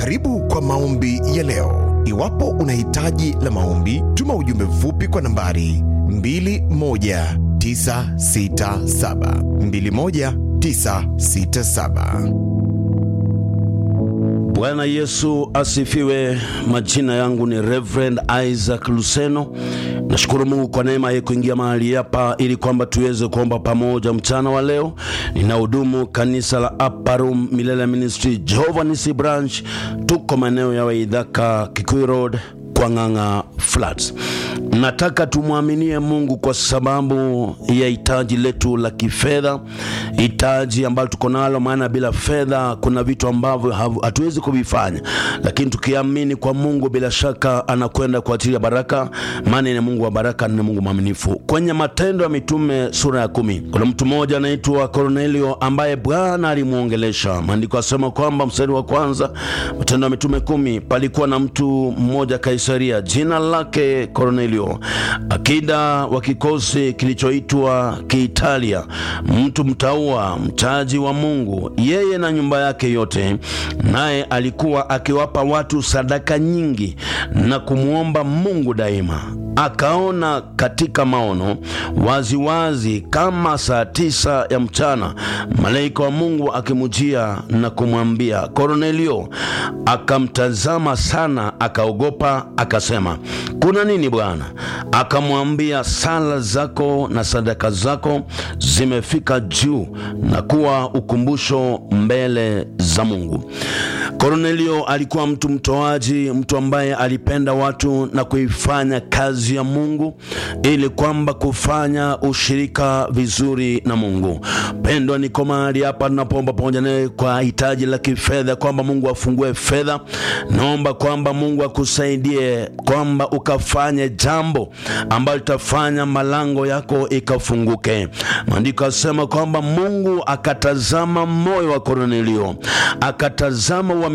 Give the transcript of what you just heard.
Karibu kwa maombi ya leo. Iwapo una hitaji la maombi, tuma ujumbe mfupi kwa nambari 21967 21967. Bwana Yesu asifiwe. Majina yangu ni Reverend Isaac Luseno. Nashukuru Mungu kwa neema yake kuingia mahali hapa ili kwamba tuweze kuomba pamoja mchana wa leo. Ninahudumu kanisa la Upper Room Milele Ministry Jehovah Nisi Branch. Tuko maeneo ya Waithaka, Kikuyu Road, Kwanganga Flats. Nataka tumwaminie Mungu kwa sababu ya hitaji letu la kifedha, hitaji ambalo tuko nalo, maana bila fedha kuna vitu ambavyo hatuwezi kuvifanya, lakini tukiamini kwa Mungu bila shaka anakwenda kuachilia baraka, maana ni Mungu wa baraka, ni Mungu mwaminifu. Kwenye Matendo ya Mitume sura ya 10, kuna mtu mmoja anaitwa Kornelio ambaye Bwana alimuongelesha. Maandiko yasema kwamba mstari wa kwanza, Matendo ya Mitume 10, palikuwa na mtu mmoja Kaisaria, jina lake Kornelio, akida wa kikosi kilichoitwa Kiitalia, mtu mtaua, mchaji wa Mungu, yeye na nyumba yake yote. Naye alikuwa akiwapa watu sadaka nyingi na kumuomba Mungu daima. Akaona katika maono waziwazi kama saa 9 ya mchana malaika wa Mungu akimujia na kumwambia Kornelio. Akamtazama sana, akaogopa, akasema, kuna nini Bwana? Akamwambia, sala zako na sadaka zako zimefika juu na kuwa ukumbusho mbele za Mungu. Kornelio alikuwa mtu mtoaji, mtu ambaye alipenda watu na kuifanya kazi ya Mungu ili kwamba kufanya ushirika vizuri na Mungu. Pendwa, niko mahali hapa napoomba pamoja nawe kwa hitaji la kifedha, kwamba Mungu afungue fedha. Naomba kwamba Mungu akusaidie kwamba ukafanye jambo ambalo litafanya malango yako ikafunguke. Maandiko yasema kwamba Mungu akatazama moyo wa Kornelio, akatazama